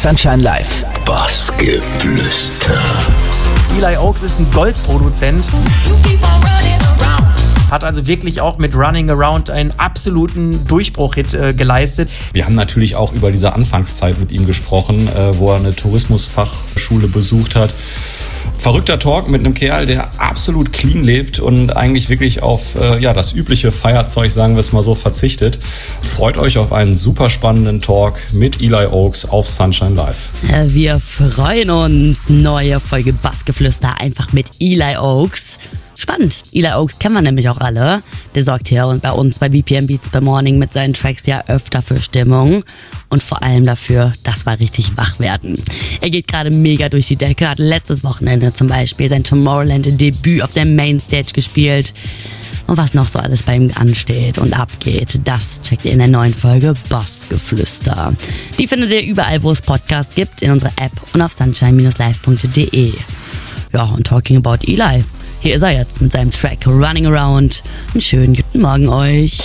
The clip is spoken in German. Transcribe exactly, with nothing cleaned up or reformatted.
Sunshine Live. Bassgeflüster. Eli Oaks ist ein Goldproduzent. Hat also wirklich auch mit Running Around einen absoluten Durchbruch-Hit äh, geleistet. Wir haben natürlich auch über diese Anfangszeit mit ihm gesprochen, äh, wo er eine Tourismusfachschule besucht hat. Verrückter Talk mit einem Kerl, der absolut clean lebt und eigentlich wirklich auf äh, ja, das übliche Feierzeug, sagen wir es mal so, verzichtet. Freut euch auf einen super spannenden Talk mit Eli Oaks auf Sunshine Live. Wir freuen uns. Neue Folge Bassgeflüster einfach mit Eli Oaks. Spannend. Eli Oaks kennen wir nämlich auch alle. Der sorgt hier und bei uns bei B P M Beats by Morning mit seinen Tracks ja öfter für Stimmung und vor allem dafür, dass wir richtig wach werden. Er geht gerade mega durch die Decke, hat letztes Wochenende zum Beispiel sein Tomorrowland-Debüt auf der Mainstage gespielt. Und was noch so alles bei ihm ansteht und abgeht, das checkt ihr in der neuen Folge Bassgeflüster. Die findet ihr überall, wo es Podcasts gibt, in unserer App und auf sunshine live punkt de. Ja, und talking about Eli. Hier ist er jetzt mit seinem Track Running Around. Einen schönen guten Morgen euch.